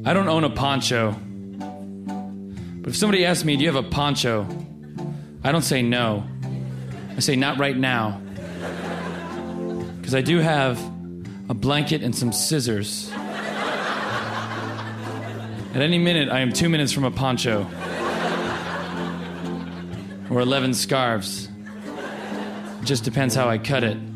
I don't own a poncho. But if somebody asks me, do you have a poncho? I don't say no. I say not right now. Because I do have a blanket and some scissors. At any minute, I am 2 minutes from a poncho. Or 11 scarves. It just depends how I cut it.